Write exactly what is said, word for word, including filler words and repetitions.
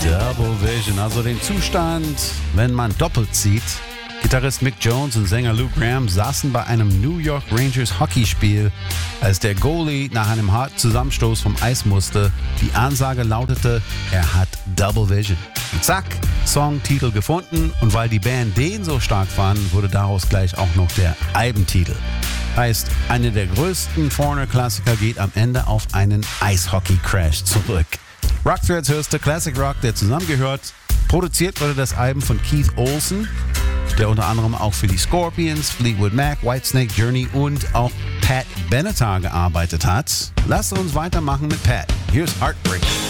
Double Vision, also den Zustand, wenn man doppelt zieht. Gitarrist Mick Jones und Sänger Lou Gramm saßen bei einem New York Rangers Hockeyspiel, als der Goalie nach einem harten Zusammenstoß vom Eis musste. Die Ansage lautete, er hat Double Vision. Und zack, Songtitel gefunden, und weil die Band den so stark fand, wurde daraus gleich auch noch der Albentitel. Heißt, eine der größten Foreigner-Klassiker geht am Ende auf einen Eishockey-Crash zurück. Rockthreads hörst du Classic Rock, der zusammengehört. Produziert wurde das Album von Keith Olsen, der unter anderem auch für die Scorpions, Fleetwood Mac, Whitesnake, Journey und auch Pat Benatar gearbeitet hat. Lass uns weitermachen mit Pat. Here's Heartbreak.